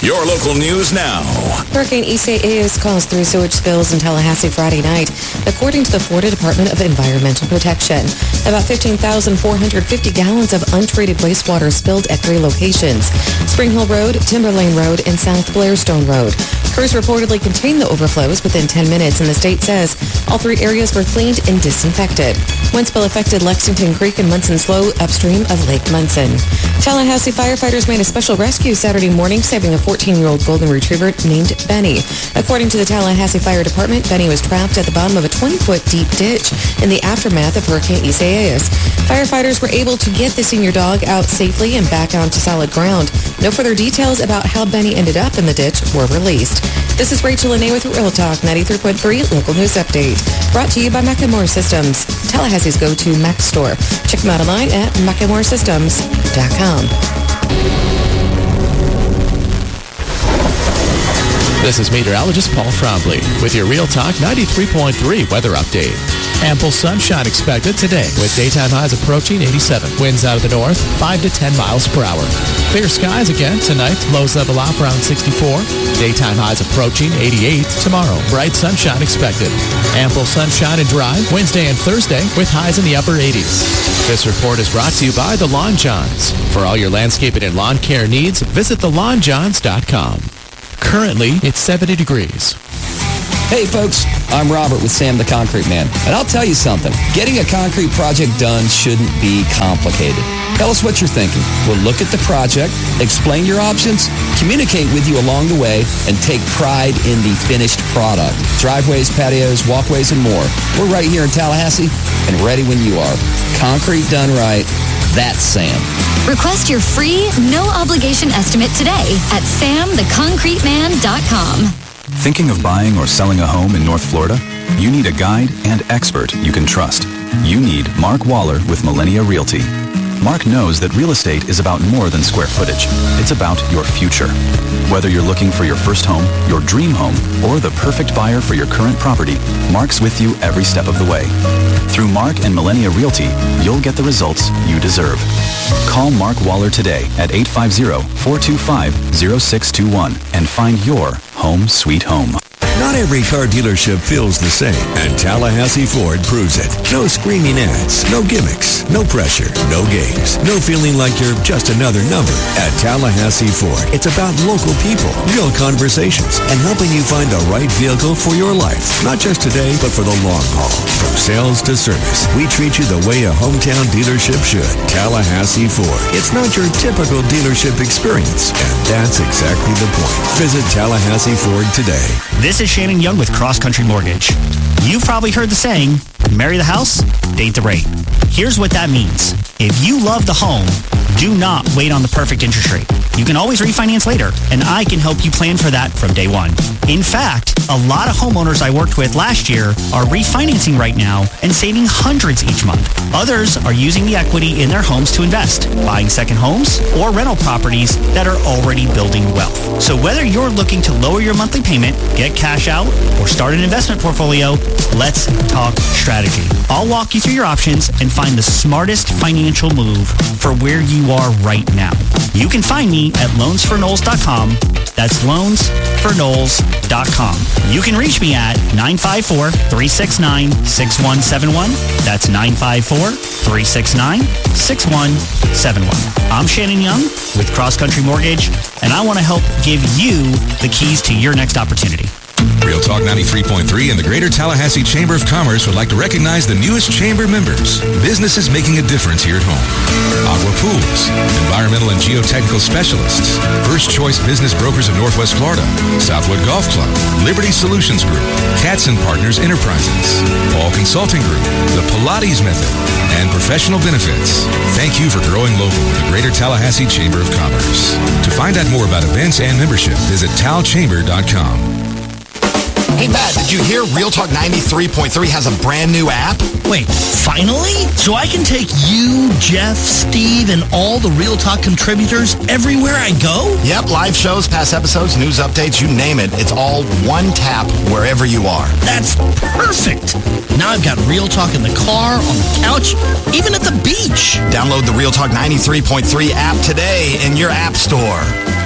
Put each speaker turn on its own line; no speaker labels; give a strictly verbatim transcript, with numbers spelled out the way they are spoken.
Your local news now.
Hurricane Isaias caused three sewage spills in Tallahassee Friday night, according to the Florida Department of Environmental Protection. About fifteen thousand four hundred fifty gallons of untreated wastewater spilled at three locations: Spring Hill Road, Timberlane Road, and South Blairstone Road. Crews reportedly contained the overflows within ten minutes, and the state says all three areas were cleaned and disinfected. One spill affected Lexington Creek and Munson Slough upstream of Lake Munson. Tallahassee firefighters made a special rescue Saturday morning, saving a fourteen-year-old golden retriever named Benny. According to the Tallahassee Fire Department, Benny was trapped at the bottom of a twenty-foot deep ditch in the aftermath of Hurricane Isaias. Firefighters were able to get the senior dog out safely and back onto solid ground. No further details about how Benny ended up in the ditch were released. This is Rachel Lene with Real Talk ninety-three point three Local News Update. Brought to you by Macklemore Systems, Tallahassee's go-to Mac store. Check them out online at macklemore systems dot com.
This is meteorologist Paul Trombley with your Real Talk ninety-three point three weather update. Ample sunshine expected today with daytime highs approaching eighty-seven. Winds out of the north, five to ten miles per hour. Clear skies again tonight. Lows level off around sixty-four. Daytime highs approaching eighty-eight. Tomorrow, bright sunshine expected. Ample sunshine and dry Wednesday and Thursday with highs in the upper eighties. This report is brought to you by The Lawn Johns. For all your landscaping and lawn care needs, visit the lawn johns dot com. Currently, it's seventy degrees.
Hey folks, I'm Robert with Sam the Concrete Man, and I'll tell you something. Getting a concrete project done shouldn't be complicated. Tell us what you're thinking. We'll look at the project, explain your options, communicate with you along the way, and take pride in the finished product. Driveways, patios, walkways, and more. We're right here in Tallahassee and ready when you are. Concrete done right. That's Sam.
Request your free, no-obligation estimate today at sam the concrete man dot com.
Thinking of buying or selling a home in North Florida? You need a guide and expert you can trust. You need Mark Waller with Millennia Realty. Mark knows that real estate is about more than square footage. It's about your future. Whether you're looking for your first home, your dream home, or the perfect buyer for your current property, Mark's with you every step of the way. Through Mark and Millennia Realty, you'll get the results you deserve. Call Mark Waller today at eight five zero, four two five, zero six two one and find your home sweet home.
Not every car dealership feels the same, and Tallahassee Ford proves it. No screaming ads, no gimmicks, no pressure, no games, no feeling like you're just another number. At Tallahassee Ford, it's about local people, real conversations, and helping you find the right vehicle for your life. Not just today, but for the long haul. From sales to service, we treat you the way a hometown dealership should. Tallahassee Ford. It's not your typical dealership experience, and that's exactly the point. Visit Tallahassee Ford today.
This is Shannon Young with Cross Country Mortgage. You've probably heard the saying, marry the house, date the rate. Here's what that means. If you love the home, do not wait on the perfect interest rate. You can always refinance later, and I can help you plan for that from day one. In fact, a lot of homeowners I worked with last year are refinancing right now and saving hundreds each month. Others are using the equity in their homes to invest, buying second homes or rental properties that are already building wealth. So whether you're looking to lower your monthly payment, get cash out, or start an investment portfolio, let's talk strategy. I'll walk you through your options and find the smartest financial move for where you are right now. You can find me at loans for knowles dot com. That's loans for knowles dot com. You can reach me at nine five four, three six nine, six one seven one. That's nine five four, three six nine, six one seven one. I'm Shannon Young with Cross Country Mortgage, and I want to help give you the keys to your next opportunity.
Real Talk ninety-three point three and the Greater Tallahassee Chamber of Commerce would like to recognize the newest chamber members, businesses making a difference here at home. Agua Pools, environmental and geotechnical specialists, First Choice Business Brokers of Northwest Florida, Southwood Golf Club, Liberty Solutions Group, Katz and Partners Enterprises, Paul Consulting Group, the Pilates Method, and Professional Benefits. Thank you for growing local with the Greater Tallahassee Chamber of Commerce. To find out more about events and membership, visit tal chamber dot com.
Hey, Matt, did you hear Real Talk ninety-three point three has a brand new app?
Wait, finally? So I can take you, Jeff, Steve, and all the Real Talk contributors everywhere I go?
Yep, live shows, past episodes, news updates, you name it. It's all one tap wherever you are.
That's perfect. Now I've got Real Talk in the car, on the couch, even at the beach.
Download the Real Talk ninety-three point three app today in your app store.